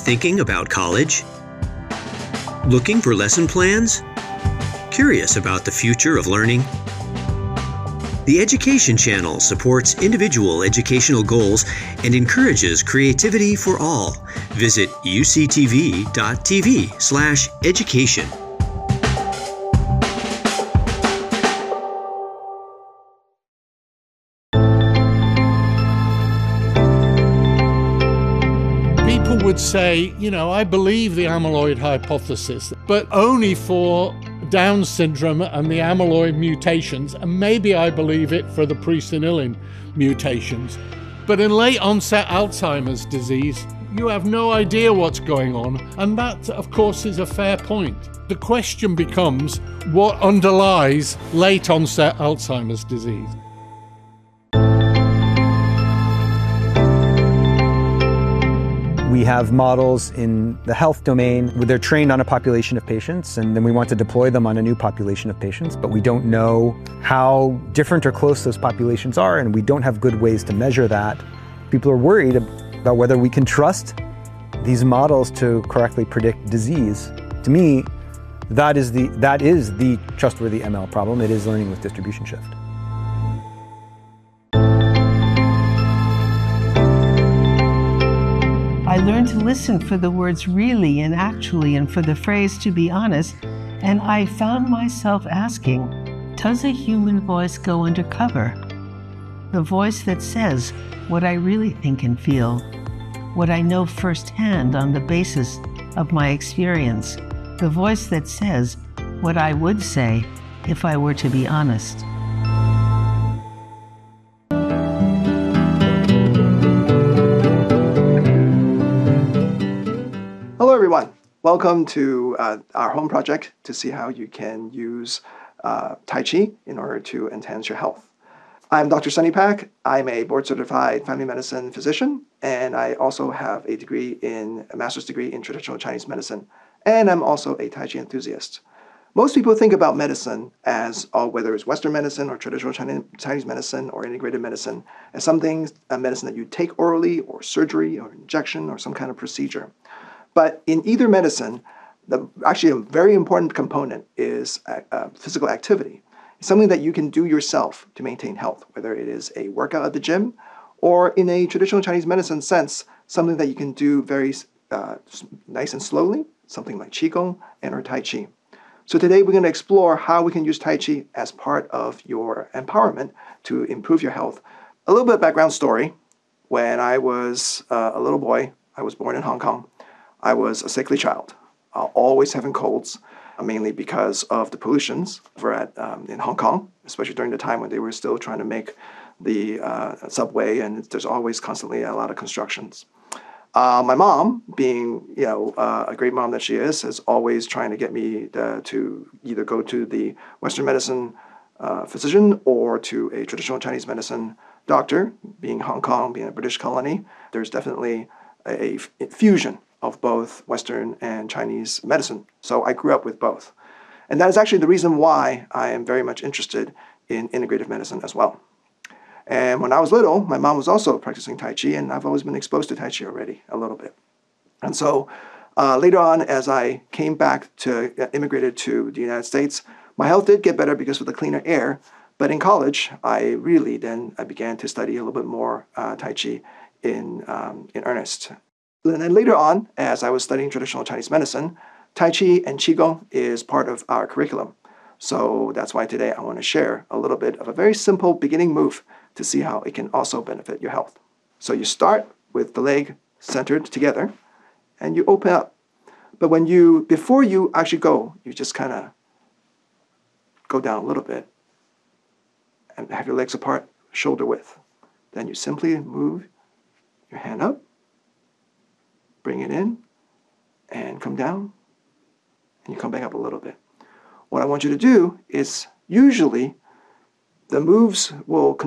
Thinking about college? Looking for lesson plans? Curious about the future of learning? The Education Channel supports individual educational goals and encourages creativity for all. Visit uctv.tv/education. People would say, I believe the amyloid hypothesis, but only for Down syndrome and the amyloid mutations, and maybe I believe it for the presenilin mutations. But in late onset Alzheimer's disease, you have no idea what's going on, and that, of course, is a fair point. The question becomes, what underlies late onset Alzheimer's disease? We have models in the health domain where they're trained on a population of patients, and then we want to deploy them on a new population of patients, but we don't know how different or close those populations are, and we don't have good ways to measure that. People are worried about whether we can trust these models to correctly predict disease. To me, that is the trustworthy ML problem. It is learning with distribution shift. I learned to listen for the words really and actually and for the phrase to be honest, and I found myself asking, does a human voice go undercover? The voice that says what I really think and feel, what I know firsthand on the basis of my experience, the voice that says what I would say if I were to be honest. Hello everyone, welcome to our home project to see how you can use Tai Chi in order to enhance your health. I'm Dr. Sunny Pak. I'm a board-certified family medicine physician, and I also have a master's degree in traditional Chinese medicine, and I'm also a Tai Chi enthusiast. Most people think about medicine as, whether it's Western medicine or traditional Chinese medicine or integrated medicine, as a medicine that you take orally or surgery or injection or some kind of procedure. But in either medicine, actually a very important component is physical activity. It's something that you can do yourself to maintain health, whether it is a workout at the gym or in a traditional Chinese medicine sense, something that you can do very nice and slowly, something like Qigong or Tai Chi. So today we're going to explore how we can use Tai Chi as part of your empowerment to improve your health. A little bit of background story. When I was a little boy, I was born in Hong Kong. I was a sickly child, always having colds, mainly because of the pollutions in Hong Kong, especially during the time when they were still trying to make the subway, and there's always constantly a lot of constructions. My mom, being a great mom that she is always trying to get me to either go to the Western medicine physician or to a traditional Chinese medicine doctor. Being Hong Kong, being a British colony, there's definitely a fusion of both Western and Chinese medicine. So I grew up with both. And that is actually the reason why I am very much interested in integrative medicine as well. And when I was little, my mom was also practicing Tai Chi, and I've always been exposed to Tai Chi already a little bit. And so later on, as I came back immigrated to the United States, my health did get better because of the cleaner air. But in college, I began to study a little bit more Tai Chi in earnest. And then later on, as I was studying traditional Chinese medicine, Tai Chi and Qigong is part of our curriculum. So that's why today I want to share a little bit of a very simple beginning move to see how it can also benefit your health. So you start with the leg centered together, and you open up. But before you actually go, you just kind of go down a little bit and have your legs apart, shoulder width. Then you simply move your hand up, bring it in, and come down, and you come back up a little bit. What I want you to do is, usually, the moves will